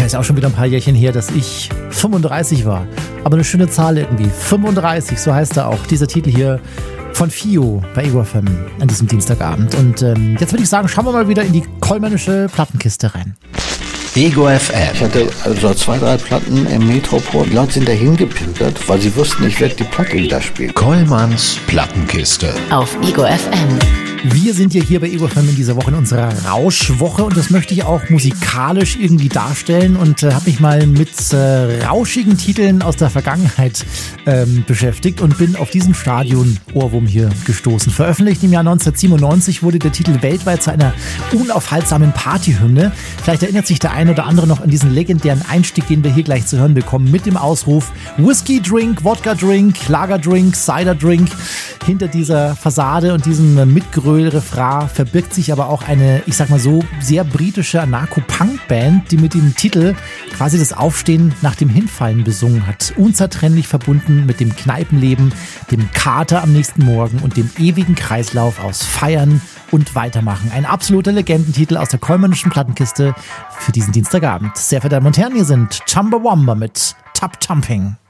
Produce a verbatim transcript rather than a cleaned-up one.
Tja, ist auch schon wieder ein paar Jährchen her, dass ich fünfunddreißig war. Aber eine schöne Zahl irgendwie. fünfunddreißig, so heißt er auch. Dieser Titel hier von Fio bei Ego F M an diesem Dienstagabend. Und ähm, jetzt würde ich sagen, schauen wir mal wieder in die kollmännische Plattenkiste rein. Ego F M. Ich hatte also zwei, drei Platten im Metropol. Die Leute sind dahin gepilgert, weil sie wussten, ich werde die Platte wieder spielen. Kollmanns Plattenkiste. Auf Ego F M. Wir sind ja hier bei Ego F M in dieser Woche in unserer Rauschwoche und das möchte ich auch musikalisch irgendwie darstellen und äh, habe mich mal mit äh, rauschigen Titeln aus der Vergangenheit ähm, beschäftigt und bin auf diesen Stadion-Ohrwurm hier gestoßen. Veröffentlicht im Jahr neunzehnhundertsiebenundneunzig wurde der Titel weltweit zu einer unaufhaltsamen Partyhymne. Vielleicht erinnert sich der ein oder andere noch an diesen legendären Einstieg, den wir hier gleich zu hören bekommen, mit dem Ausruf Whisky Drink, Wodka Drink, Lager Drink, Cider Drink. Hinter dieser Fassade und diesem Mitgröl-Refrain verbirgt sich aber auch eine, ich sag mal so, sehr britische Anarcho-Punk-Band, die mit dem Titel quasi das Aufstehen nach dem Hinfallen besungen hat. Unzertrennlich verbunden mit dem Kneipenleben, dem Kater am nächsten Morgen und dem ewigen Kreislauf aus Feiern und Weitermachen. Ein absoluter Legendentitel aus der kollmännischen Plattenkiste für diesen Dienstagabend. Sehr verehrte Damen und Herren, hier sind Chumbawamba mit Tub Thumping.